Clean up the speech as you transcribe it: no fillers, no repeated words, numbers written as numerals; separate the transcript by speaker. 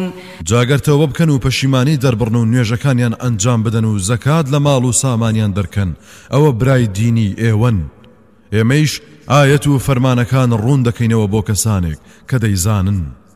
Speaker 1: جاگەر تەوبە بکەن و پەشیمانی دەربڕن و نوێژەکانیان ئەنجام بدەن و زەکات لە ماڵ و سامانیان دەرکەن ئەوە برای دینی ئێوەن ئێمەیش ئایەت و فەرمانەکان ڕوون دەکەینەوە بۆ کەسانێک کە دەیزانن